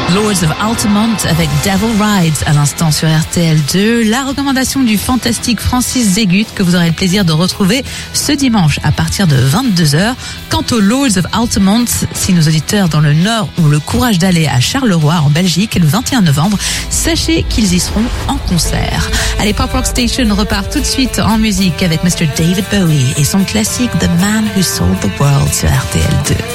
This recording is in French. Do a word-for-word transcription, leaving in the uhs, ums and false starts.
Lords of Altamont avec Devil Rides à l'instant sur R T L deux. La recommandation du fantastique Francis Zégut que vous aurez le plaisir de retrouver ce dimanche à partir de vingt-deux heures. Quant aux Lords of Altamont, si nos auditeurs dans le Nord ont le courage d'aller à Charleroi en Belgique le vingt et un novembre, sachez qu'ils y seront en concert. Allez, Pop Rock Station repart tout de suite en musique avec Mister David Bowie et son classique The Man Who Sold the World sur R T L deux.